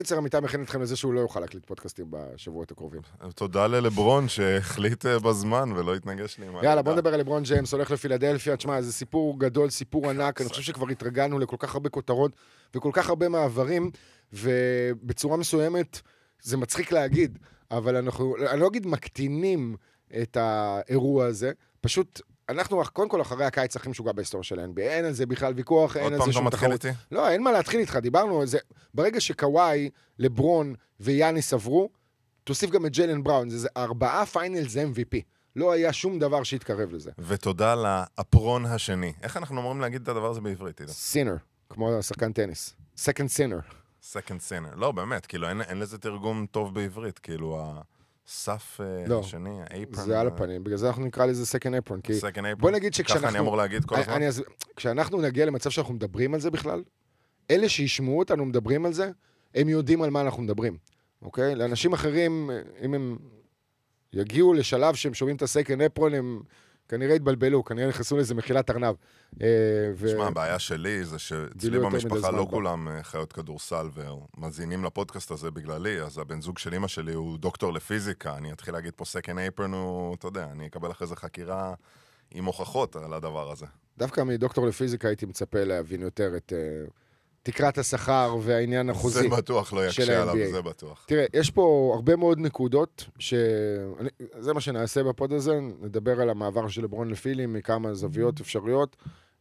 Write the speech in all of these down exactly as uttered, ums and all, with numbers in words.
יצר אמיתי מכין אתכם לזה שהוא לא יוכל להקליט פודקאסטים בשבועות הקרובים. תודה ללברון שהחליט בזמן ולא התנגש לי. יאללה, בוא נדבר על לברון ג'יימס, הולך לפילדלפיה. תשמע, זה סיפור גדול, סיפור ענק. אני חושב שכבר התרגלנו לכל כך הרבה כותרות וכל כך הרבה מעברים, ובצורה מסוימת זה מצחיק להגיד, אבל אנחנו, אני לא אגיד מקטינים את האירוע הזה, פשוט אנחנו, קודם כל, אחרי הקיץ הכי משוגע בהיסטוריה של ה-אן בי איי, אין על זה בכלל ויכוח, אין על זה שום תחרות. לא, אין מה להתחיל איתך, דיברנו על זה. ברגע שקוואי, לברון ויאניס עברו, תוסיף גם את ג'יילן בראון, זה ארבעה פיינלס אם וי פי. לא היה שום דבר שיתקרב לזה. ותודה לאפרון השני. איך אנחנו אמורים להגיד את הדבר הזה בעברית? סינר, כמו שחקן טניס. Second sinner. Second sinner. לא, באמת, כאילו, אין, אין לזה תרגום טוב בעברית, כאילו, הסף לא, השני, האפרון. זה על הפנים, בגלל זה אנחנו נקרא לזה second apron, כי second apron. בוא נגיד שכשאנחנו... ככה אני אמור להגיד כל הזמן? אני, אני, כשאנחנו נגיע למצב שאנחנו מדברים על זה בכלל, אלה שישמעו אותנו מדברים על זה, הם יודעים על מה אנחנו מדברים, אוקיי? לאנשים אחרים, אם הם יגיעו לשלב שהם שומעים את ה-second apron, הם כנראה התבלבלו, כנראה נכנסו לזה מחילת ארנב. תשמע, הבעיה שלי זה שאצלי במשפחה לא כולם חיות כדורסל ומזינים לפודקאסט הזה בגללי, אז הבן זוג של אמא שלי הוא דוקטור לפיזיקה, אני אתחיל להגיד פה second apron, הוא, אתה יודע, אני אקבל אחרי זה חקירה עם הוכחות על הדבר הזה. דווקא מדוקטור לפיזיקה הייתי מצפה להבין יותר את תקרת השכר והעניין החוזי. זה בטוח לא יקשה עליו, זה בטוח. תראה, יש פה הרבה מאוד נקודות, שזה מה שנעשה בפוד הזה, נדבר על המעבר של לברון לפילי מכמה זוויות אפשריות,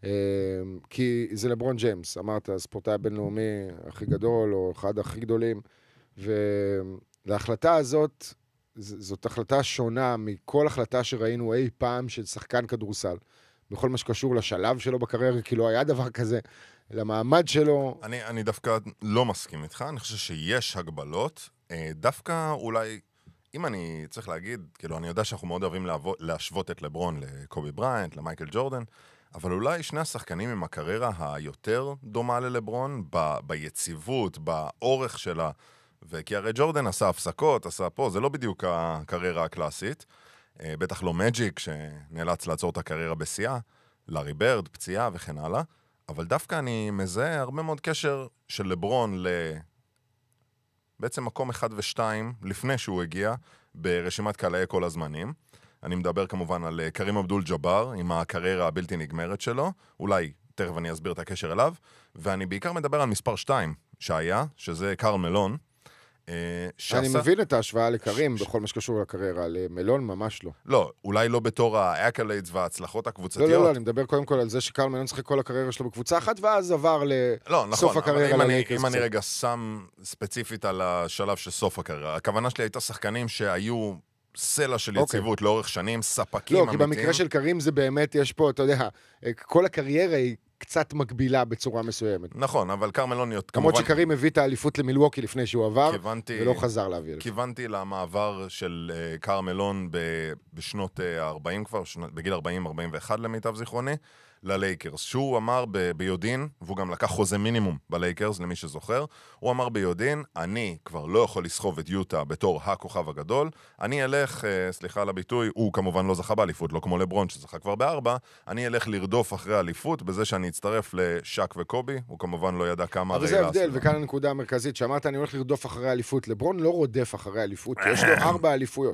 כי זה לברון ג'יימס, אמרת, הספורטאי הבינלאומי הכי גדול, או אחד הכי גדולים, ולהחלטה הזאת, זאת החלטה שונה מכל החלטה שראינו אי פעם של שחקן כדורסל, בכל מה שקשור לשלב שלו בקריירה, כי לא היה דבר כזה, למעמד שלו. אני, אני דווקא לא מסכים איתך, אני חושב שיש הגבלות, דווקא אולי, אם אני צריך להגיד, כאילו אני יודע שאנחנו מאוד אוהבים לעבוד, להשוות את לברון לקובי בריינט, למייקל ג'ורדן, אבל אולי שני השחקנים עם הקריירה היותר דומה ללברון, ב, ביציבות, באורך שלה, וכי הרי ג'ורדן עשה הפסקות, עשה פה, זה לא בדיוק הקריירה הקלאסית, בטח לא מג'יק שנאלץ לעצור את הקריירה בשיאה, לארי ברד, פציעה וכן הלאה, אבל דווקא אני מזהה הרבה מאוד קשר של לברון ל... בעצם מקום אחד ושתיים לפני שהוא הגיע ברשימת קהלי כל הזמנים. אני מדבר כמובן על קרים אבדול ג'אבר עם הקריירה הבלתי נגמרת שלו, אולי תכף אני אסביר את הקשר אליו, ואני בעיקר מדבר על מספר שתיים שהיה, שזה קרל מלון. אני מבין את ההשוואה לקרים בכל מה שקשור לקריירה, למלון ממש לא. לא, אולי לא בתור האקליידס וההצלחות הקבוצתיות. לא, לא, לא, אני מדבר קודם כל על זה שקרל מלון צריך כל הקריירה שלו בקבוצה אחת, ואז עבר לסוף הקריירה ללייקרס. אם אני רגע שם ספציפית על השלב של סוף הקריירה, הכוונה שלי הייתה שחקנים שהיו סלע של יציבות לאורך שנים, ספקים אמיתיים. אמיתיים. לא, כי במקרה של קרים זה באמת, יש פה, אתה יודע, כל הקריירה היא קצת מקבילה בצורה מסוימת. נכון, אבל קרמלוניות כמובן... כמות שקרים הביא את האליפות למילווקי לפני שהוא עבר, כיוונתי, ולא חזר להביא. כיוונתי למעבר של uh, קרמלון ב, בשנות uh, ארבעים כבר, שנות, בגיל ארבעים ארבעים ואחת למיטב זיכרוני, ללייקרס. שהוא אמר ב, ביודין, והוא גם לקח חוזה מינימום בלייקרס, למי שזוכר, הוא אמר ביודין, אני כבר לא יכול לסחוב את יוטה בתור הכוכב הגדול, אני אלך, uh, סליחה על הביטוי, הוא כמובן לא זכה באליפות, לא כמו לברון שזכה כבר בארבע, אני אלך לרדוף אחרי האליפות, בזה שאני אצטרף לשק וקובי, הוא כמובן לא ידע כמה... אבל זה הבדל, וכאן הנקודה המרכזית, שאמרת אני הולך לרדוף אחרי האליפות, לברון לא רודף אחרי האליפות, יש לו ארבע אליפויות.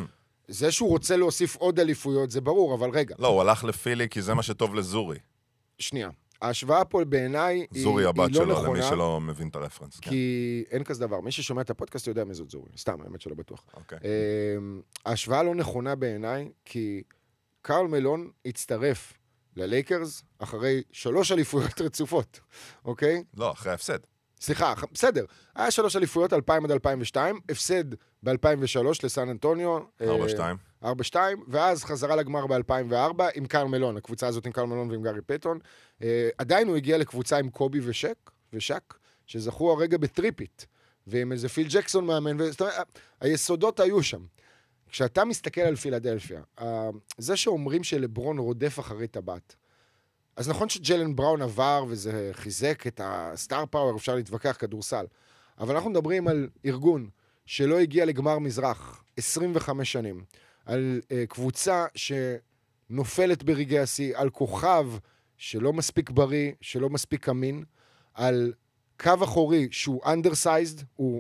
זה שהוא רוצה להוסיף עוד אליפויות, זה ברור, אבל רגע. לא, הוא הלך לפילי, כי זה מה שטוב לזורי. שנייה. ההשוואה פה בעיניי היא לא נכונה. זורי הבת שלו, למי שלא מבין את הרפרנס. כי אין כזה דבר. מי ששומע את הפודקאסט יודע מי זאת זורי. סתם, האמת שלא בטוח. אוקיי. ההשוואה לא נכונה בעיניי, כי קרל מלון הצטרף ללייקרס אחרי שלוש אליפויות רצופות, אוקיי? לא, אחרי הפסד. סליחה, בסדר. היה שלוש אליפויות, אלפיים עד אלפיים ושתיים, הפסד ב-אלפיים ושלוש לסן אנטוניו. ארבע שתיים. ארבע שתיים, ואז חזרה לגמר ב-אלפיים וארבע עם קרל מלון, הקבוצה הזאת עם קרל מלון ועם גארי פייטון. עדיין הוא הגיע לקבוצה עם קובי ושק, ושק, שזכו הרגע בטריפית, ועם איזה פיל ג'קסון מאמן, היסודות היו שם. כשאתה מסתכל על פילדלפיה, זה שאומרים שלברון רודף אחרי טבעת, אז נכון שג'יילן בראון עבר, וזה חיזק את הסטאר פאוור, אפשר להתווכח כדורסל, אבל אנחנו מדברים על ארגון שלא הגיע לגמר מזרח עשרים וחמש שנים, על uh, קבוצה שנופלת ברגעי השיא, על כוכב שלא מספיק בריא, שלא מספיק אמין, על קו אחורי שהוא undersized, הוא